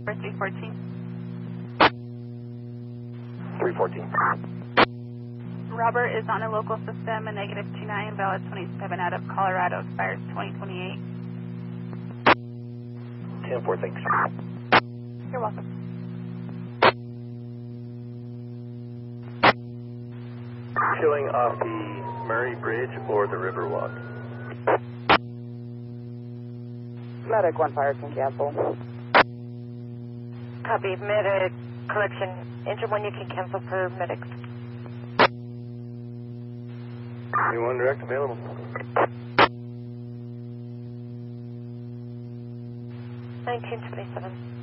for 314. 314. Robert is on a local system, a negative 29, valid 27 out of Colorado, expires 2028. 10-4, thanks. You're welcome. Showing off the Murray Bridge or the Riverwalk. Medic 1 fire can cancel. Copy. Medic collection. Engine 1, you can cancel for medics. Anyone direct available? $1927.